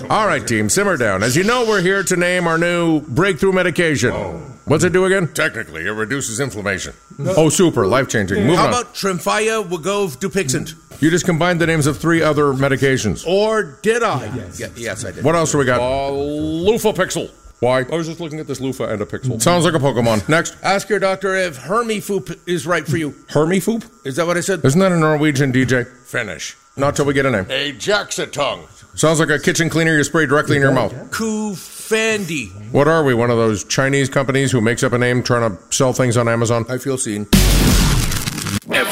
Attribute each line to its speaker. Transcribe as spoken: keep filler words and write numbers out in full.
Speaker 1: All right, team, simmer down. As you know, we're here to name our new breakthrough medication.
Speaker 2: Oh.
Speaker 1: What's it do again?
Speaker 2: Technically, it reduces inflammation.
Speaker 1: Oh, super. Life-changing. Move
Speaker 3: How
Speaker 1: on.
Speaker 3: about Tremfya, Wegovy, Dupixent?
Speaker 1: You just combined the names of three other medications.
Speaker 3: Or did I? Yes, yeah, yes I did.
Speaker 1: What else do we got?
Speaker 2: Uh, Lufapixel.
Speaker 1: Why?
Speaker 2: I was just looking at this loofah and a pixel.
Speaker 1: Sounds like a Pokemon. Next.
Speaker 3: Ask your doctor if Hermifoop is right for you.
Speaker 1: Hermifoop?
Speaker 3: Is that what I said?
Speaker 1: Isn't that a Norwegian D J?
Speaker 2: Finish.
Speaker 1: Not till we get a name.
Speaker 2: A Jaxatongue.
Speaker 1: Sounds like a kitchen cleaner you spray directly in your mouth.
Speaker 3: Kufandi.
Speaker 1: What are we, one of those Chinese companies who makes up a name trying to sell things on Amazon?
Speaker 3: I feel seen.